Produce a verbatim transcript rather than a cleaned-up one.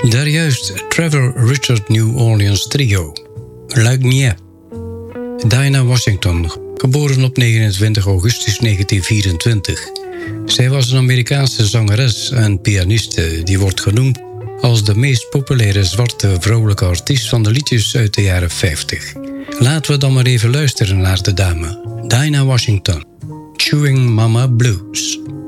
Daar juist Trevor Richard New Orleans Trio. Lagniappe. Dinah Washington, geboren op negenentwintig augustus negentien vierentwintig. Zij was een Amerikaanse zangeres en pianiste die wordt genoemd als de meest populaire zwarte vrouwelijke artiest van de liedjes uit de jaren vijftig. Laten we dan maar even luisteren naar de dame. Dinah Washington, Chewing Mama Blues.